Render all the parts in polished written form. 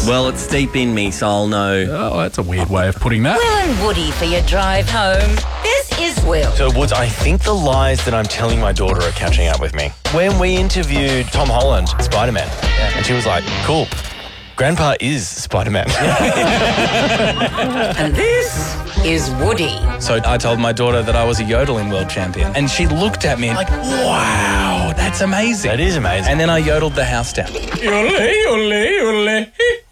Well, it's deep in me, so I'll know. Oh, that's a weird way of putting that. Will and Woody for your drive home. This is Will. So, Woods, I think the lies that I'm telling my daughter are catching up with me. When we interviewed Tom Holland, Spider-Man, and she was like, cool, Grandpa is Spider-Man. And this is Woody. So I told my daughter that I was a yodeling world champion, and she looked at me like, wow, that's amazing. That is amazing. And then I yodeled the house down. Yodel, yodel, yodel.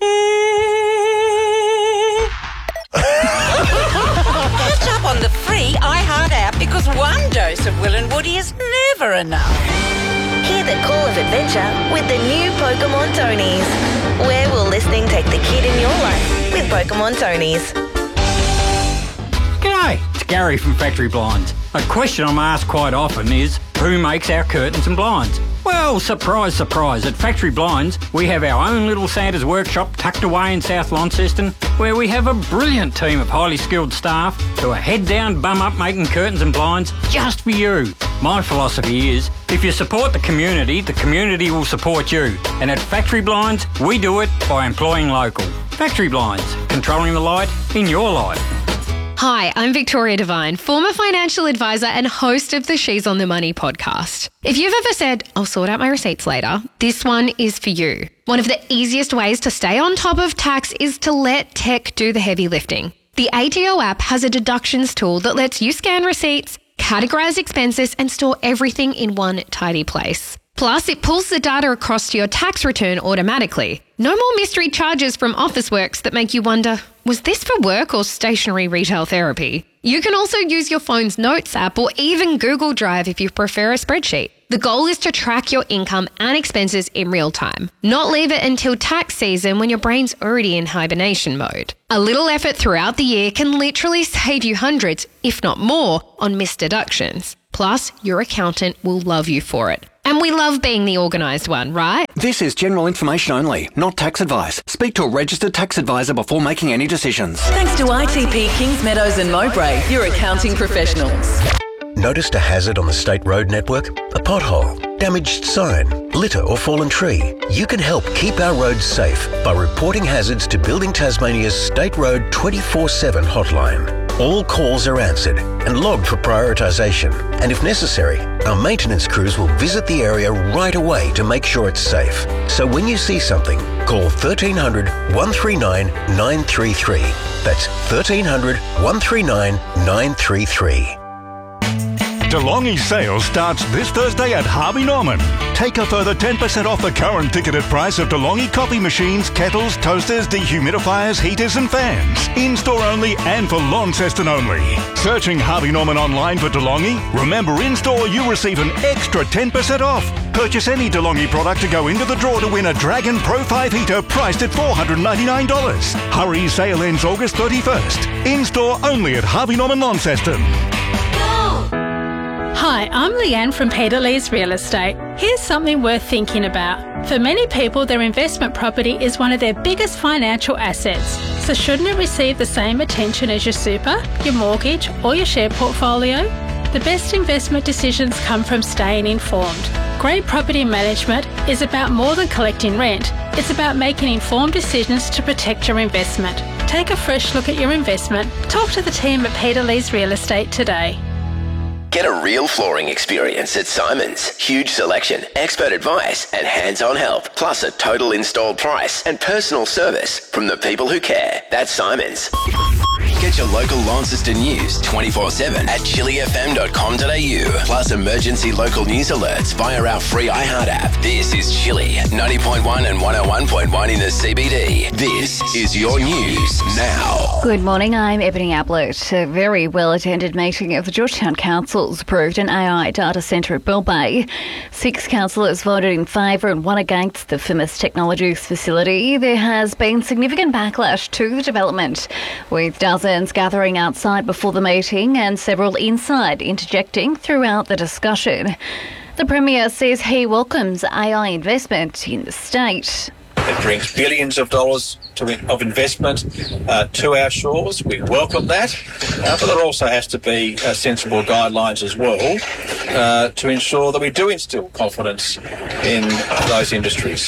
Catch up on the free iHeart app because one dose of Will and Woody is never enough. Hear the call of adventure with the new Pokemon Tonies. Where will listening take the kid in your life with Pokemon Tonies? G'day, it's Gary from Factory Blinds. A question I'm asked quite often is, who makes our curtains and blinds? Well, surprise, surprise, at Factory Blinds, we have our own little Santa's workshop tucked away in South Launceston, where we have a brilliant team of highly skilled staff who are head down, bum up making curtains and blinds just for you. My philosophy is, if you support the community will support you. And at Factory Blinds, we do it by employing local. Factory Blinds, controlling the light in your life. Hi, I'm Victoria Devine, former financial advisor and host of the She's on the Money podcast. If you've ever said, I'll sort out my receipts later, this one is for you. One of the easiest ways to stay on top of tax is to let tech do the heavy lifting. The ATO app has a deductions tool that lets you scan receipts, categorize expenses, and store everything in one tidy place. Plus, it pulls the data across to your tax return automatically. No more mystery charges from Officeworks that make you wonder, was this for work or stationary retail therapy? You can also use your phone's Notes app or even Google Drive if you prefer a spreadsheet. The goal is to track your income and expenses in real time, not leave it until tax season when your brain's already in hibernation mode. A little effort throughout the year can literally save you hundreds, if not more, on missed deductions. Plus, your accountant will love you for it. And we love being the organised one, right? This is general information only, not tax advice. Speak to a registered tax advisor before making any decisions. Thanks to ITP Kings Meadows and Mowbray, your accounting professionals. Noticed a hazard on the state road network? A pothole, damaged sign, litter or fallen tree? You can help keep our roads safe by reporting hazards to Building Tasmania's State Road 24/7 hotline. All calls are answered and logged for prioritisation. And if necessary, our maintenance crews will visit the area right away to make sure it's safe. So when you see something, call 1300 139 933. That's 1300 139 933. DeLonghi sale starts this Thursday at Harvey Norman. Take a further 10% off the current ticketed price of DeLonghi coffee machines, kettles, toasters, dehumidifiers, heaters and fans. In-store only and for Launceston only. Searching Harvey Norman online for DeLonghi? Remember, in-store you receive an extra 10% off. Purchase any DeLonghi product to go into the draw to win a Dragon Pro 5 heater priced at $499. Hurry, sale ends August 31st. In-store only at Harvey Norman Launceston. Hi, I'm Leanne from Peter Lee's Real Estate. Here's something worth thinking about. For many people, their investment property is one of their biggest financial assets. So shouldn't it receive the same attention as your super, your mortgage or your share portfolio? The best investment decisions come from staying informed. Great property management is about more than collecting rent. It's about making informed decisions to protect your investment. Take a fresh look at your investment. Talk to the team at Peter Lee's Real Estate today. Get a real flooring experience at Simon's. Huge selection, expert advice and hands-on help, plus a total installed price and personal service from the people who care. That's Simon's. Get your local Launceston news 24/7 at chillyfm.com.au. Plus emergency local news alerts via our free iHeart app. This is Chilly 90.1 and 101.1 in the CBD. This is your news now. Good morning, I'm Ebony Ablett. A very well-attended meeting of the Georgetown Council's approved an AI data centre at Bell Bay. 6 councillors voted in favour and 1 against the Firmus Technologies facility. There has been significant backlash to the development, with dozens gathering outside before the meeting and several inside interjecting throughout the discussion. The Premier says he welcomes AI investment in the state. It brings billions of dollars of investment to our shores. We welcome that, but there also has to be sensible guidelines as well to ensure that we do instill confidence in those industries.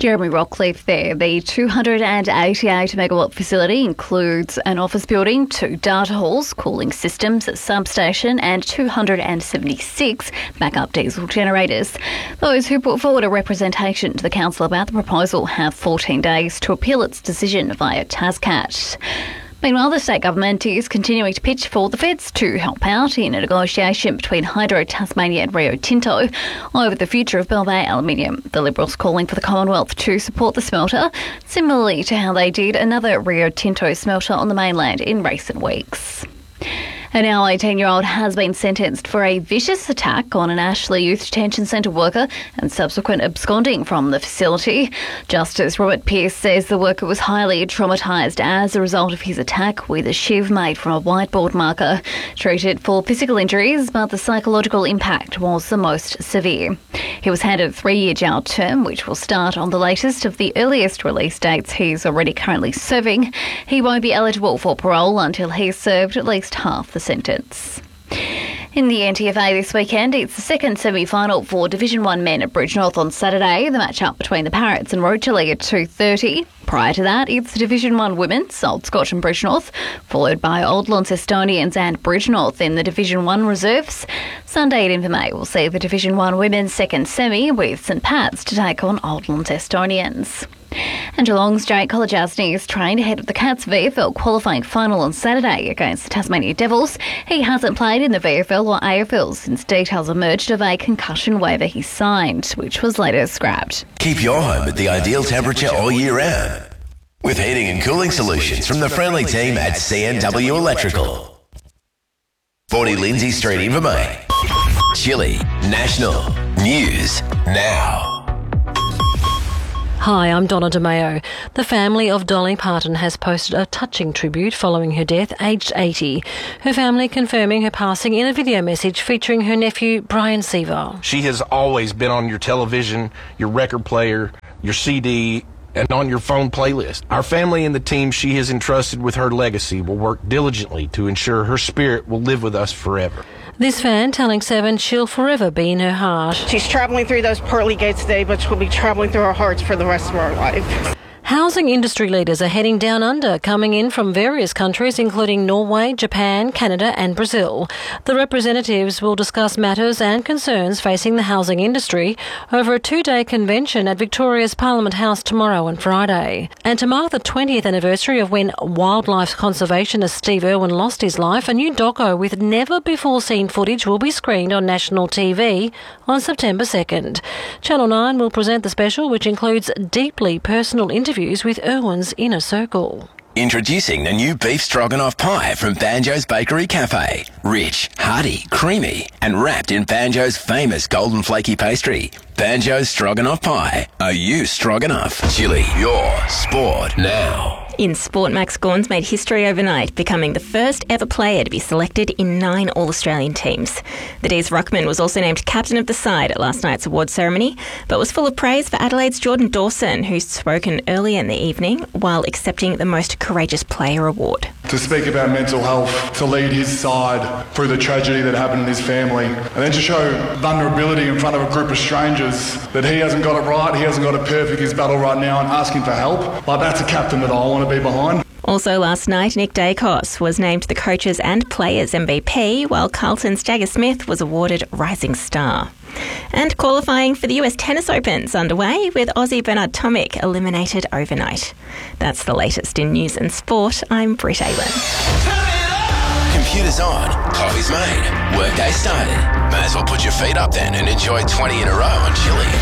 Jeremy Rockcliffe there. The 288-megawatt facility includes an office building, 2 data halls, cooling systems, a substation and 276 backup diesel generators. Those who put forward a representation to the council about the proposal have 14 days to appeal its decision via Tascat. Meanwhile, the state government is continuing to pitch for the feds to help out in a negotiation between Hydro Tasmania and Rio Tinto over the future of Bell Bay Aluminium. The Liberals calling for the Commonwealth to support the smelter, similarly to how they did another Rio Tinto smelter on the mainland in recent weeks. A now 18-year-old has been sentenced for a vicious attack on an Ashley Youth Detention Centre worker and subsequent absconding from the facility. Justice Robert Pearce says the worker was highly traumatised as a result of his attack with a shiv made from a whiteboard marker. Treated for physical injuries, but the psychological impact was the most severe. He was handed a 3-year jail term, which will start on the latest of the earliest release dates he's already currently serving. He won't be eligible for parole until he's served at least half the sentence. In the NTFA this weekend, it's the second semi-final for Division 1 men at Bridgnorth on Saturday. The match-up between the Parrots and Rochelle at 2:30. Prior to that, it's the Division 1 women's, Old Scotch and Bridgnorth, followed by Old Launcestonians and Bridgnorth in the Division 1 reserves. Sunday at Invermay will see the Division 1 women's second semi with St Pat's to take on Old Launcestonians. And Geelong's Jake Kolodjasny is trained ahead of the Cats VFL qualifying final on Saturday against the Tasmania Devils. He hasn't played in the VFL or AFL since details emerged of a concussion waiver he signed, which was later scrapped. Keep your home at the ideal temperature all year round with heating and cooling solutions from the friendly team at CNW Electrical. 40 Lindsay Street, Invermay. Chili National News Now. Hi, I'm Donna DeMeo. The family of Dolly Parton has posted a touching tribute following her death, aged 80. Her family confirming her passing in a video message featuring her nephew, Brian Seaver. She has always been on your television, your record player, your CD, and on your phone playlist. Our family and the team she has entrusted with her legacy will work diligently to ensure her spirit will live with us forever. This fan telling Seven she'll forever be in her heart. She's travelling through those pearly gates today, but she'll be travelling through our hearts for the rest of our life. Housing industry leaders are heading down under, coming in from various countries including Norway, Japan, Canada and Brazil. The representatives will discuss matters and concerns facing the housing industry over a 2-day convention at Victoria's Parliament House tomorrow and Friday. And to mark the 20th anniversary of when wildlife conservationist Steve Irwin lost his life, a new doco with never-before-seen footage will be screened on national TV on September 2nd. Channel 9 will present the special, which includes deeply personal interviews with Irwin's inner circle. Introducing the new beef stroganoff pie from Banjo's Bakery Cafe. Rich, hearty, creamy, and wrapped in Banjo's famous golden flaky pastry. Banjo's Stroganoff Pie. Are you stroganoff? Chili, your sport now. In sport, Max Gaunce made history overnight, becoming the first ever player to be selected in 9 All-Australian teams. The D's ruckman was also named captain of the side at last night's award ceremony, but was full of praise for Adelaide's Jordan Dawson, who's spoken earlier in the evening while accepting the Most Courageous Player award. To speak about mental health, to lead his side through the tragedy that happened in his family, and then to show vulnerability in front of a group of strangers that he hasn't got it right, he hasn't got it perfect, his battle right now, and asking for help. Like, that's a captain that I want to be behind. Also last night, Nick Dacos was named the coaches and players MVP, while Carlton's Jagger Smith was awarded Rising Star. And qualifying for the US Tennis Open's underway, with Aussie Bernard Tomic eliminated overnight. That's the latest in news and sport. I'm Britt Aylen. Computers on, coffee's made, workday started. May as well put your feet up then and enjoy 20 in a row on Chili.